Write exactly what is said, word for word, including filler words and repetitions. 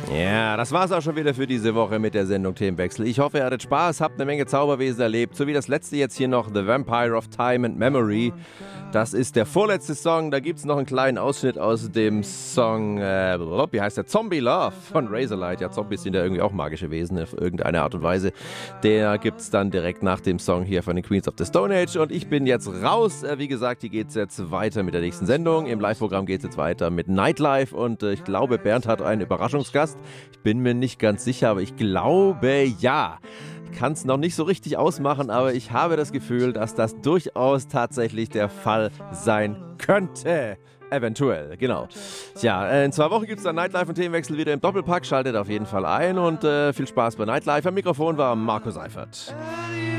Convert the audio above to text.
Ja, das war's auch schon wieder für diese Woche mit der Sendung Themenwechsel. Ich hoffe, ihr hattet Spaß, habt eine Menge Zauberwesen erlebt, so wie das letzte jetzt hier noch, The Vampire of Time and Memory. Das ist der vorletzte Song, da gibt's noch einen kleinen Ausschnitt aus dem Song, äh, wie heißt der? Zombie Love von Razorlight. Ja, Zombies sind ja irgendwie auch magische Wesen auf irgendeine Art und Weise. Der gibt's dann direkt nach dem Song hier von den Queens of the Stone Age. Und ich bin jetzt raus. Äh, wie gesagt, hier geht's jetzt weiter mit der nächsten Sendung. Im Live-Programm geht's jetzt weiter mit Nightlife und äh, ich glaube, Bernd hat einen Überraschungsgast. Ich bin mir nicht ganz sicher, aber ich glaube, ja. Ich kann es noch nicht so richtig ausmachen, aber ich habe das Gefühl, dass das durchaus tatsächlich der Fall sein könnte. Eventuell, genau. Tja, in zwei Wochen gibt es dann Nightlife und Themenwechsel wieder im Doppelpack. Schaltet auf jeden Fall ein und äh, viel Spaß bei Nightlife. Am Mikrofon war Marco Seifert.